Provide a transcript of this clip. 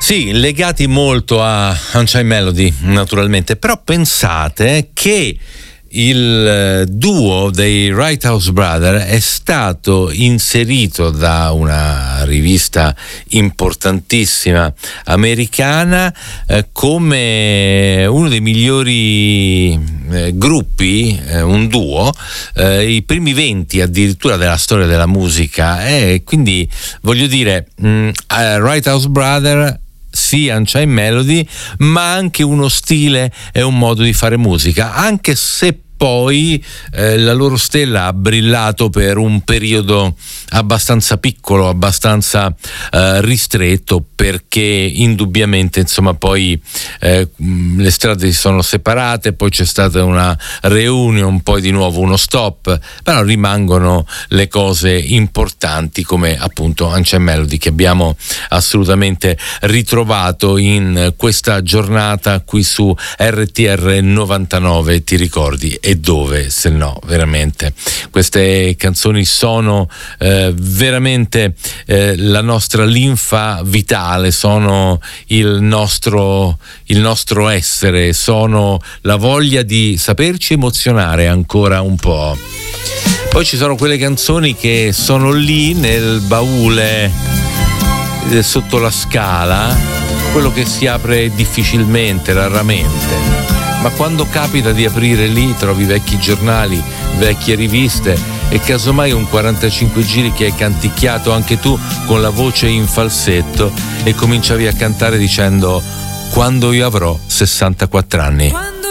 Sì, legati molto a Unchained Melody, naturalmente, però pensate che il duo dei Wright-House Brothers è stato inserito da una rivista importantissima americana come uno dei migliori gruppi, un duo, i primi 20 addirittura della storia della musica, e quindi voglio dire, Wright-House Brothers, sì, Unchained Melody, ma anche uno stile e un modo di fare musica, anche se poi la loro stella ha brillato per un periodo abbastanza piccolo, abbastanza ristretto, perché indubbiamente insomma poi le strade si sono separate, poi c'è stata una reunion, poi di nuovo uno stop, però rimangono le cose importanti come appunto Unchained Melody, che abbiamo assolutamente ritrovato in questa giornata qui su RTR 99, ti ricordi? E dove se no, veramente queste canzoni sono veramente la nostra linfa vitale, sono il nostro essere, sono la voglia di saperci emozionare ancora un po'. Poi ci sono quelle canzoni che sono lì nel baule sotto la scala, quello che si apre difficilmente, raramente, ma quando capita di aprire lì trovi vecchi giornali, vecchie riviste e casomai un 45 giri che hai canticchiato anche tu con la voce in falsetto e cominciavi a cantare dicendo: quando io avrò 64 anni.